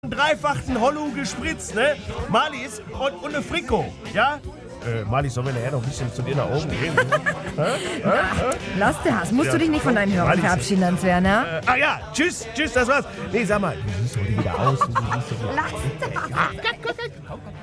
dreifachen Hollow gespritzt, ne? Marlies und eine Frikot, ja? Marlies, sollen wir nachher noch ein bisschen zu dir nach oben gehen? Lass der Hass. Musst du dich nicht von deinen Hörern verabschieden, Hans-Werner? Ja, tschüss, das war's. Nee, sag mal, wie siehst du heute wieder aus? Lass das.